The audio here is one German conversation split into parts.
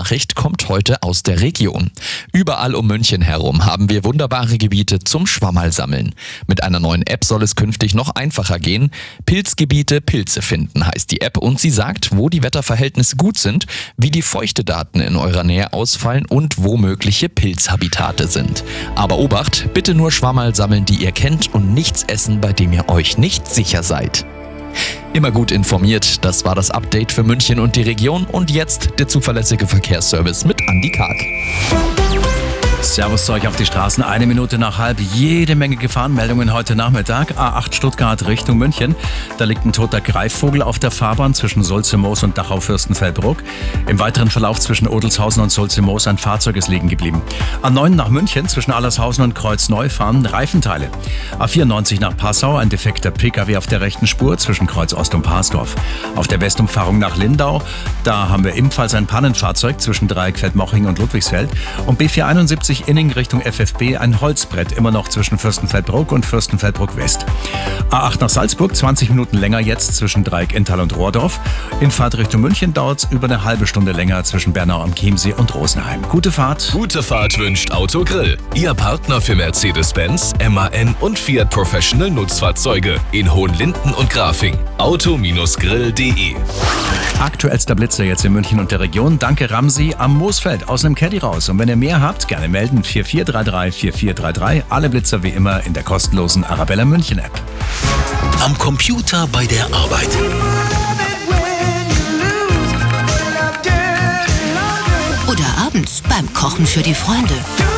Nachricht kommt heute aus der Region. Überall um München herum haben wir wunderbare Gebiete zum Schwammerlsammeln. Mit einer neuen App soll es künftig noch einfacher gehen. Pilzgebiete Pilze finden heißt die App und sie sagt, wo die Wetterverhältnisse gut sind, wie die Feuchtedaten in eurer Nähe ausfallen und wo mögliche Pilzhabitate sind. Aber Obacht, bitte nur Schwammerl sammeln, die ihr kennt und nichts essen, bei dem ihr euch nicht sicher seid. Immer gut informiert, das war das Update für München und die Region und jetzt der zuverlässige Verkehrsservice mit Andi Karg. Servus zu euch auf die Straßen, 1 Minute nach halb, jede Menge Gefahrenmeldungen heute Nachmittag. A8 Stuttgart Richtung München, da liegt ein toter Greifvogel auf der Fahrbahn zwischen Sulze-Moos und Dachau-Fürstenfeldbruck. Im weiteren Verlauf zwischen Odelshausen und Sulze-Moos ein Fahrzeug ist liegen geblieben. A9 nach München zwischen Allershausen und Kreuzneu fahren Reifenteile. A94 nach Passau, ein defekter Pkw auf der rechten Spur zwischen Kreuz Ost und Parsdorf. Auf der Westumfahrung nach Lindau, da haben wir ebenfalls ein Pannenfahrzeug zwischen Dreieckfeld-Moching und Ludwigsfeld. Und B471 Inning Richtung FFB ein Holzbrett, immer noch zwischen Fürstenfeldbruck und Fürstenfeldbruck West. A8 nach Salzburg, 20 Minuten länger jetzt zwischen Dreieck Inntal und Rohrdorf. In Fahrt Richtung München dauert es über eine halbe Stunde länger zwischen Bernau am Chiemsee und Rosenheim. Gute Fahrt. Gute Fahrt wünscht Autogrill. Ihr Partner für Mercedes-Benz, MAN und Fiat Professional Nutzfahrzeuge in Hohenlinden und Grafing. Auto-grill.de. Aktuellster Blitzer jetzt in München und der Region. Danke Ramsi am Moosfeld aus einem Caddy raus. Und wenn ihr mehr habt, gerne melden 4433 4433. Alle Blitzer wie immer in der kostenlosen Arabella München App. Am Computer bei der Arbeit. Oder abends beim Kochen für die Freunde.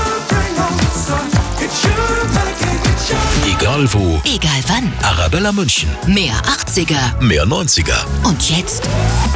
Egal wo. Egal wann. Arabella München. Mehr 80er. Mehr 90er. Und jetzt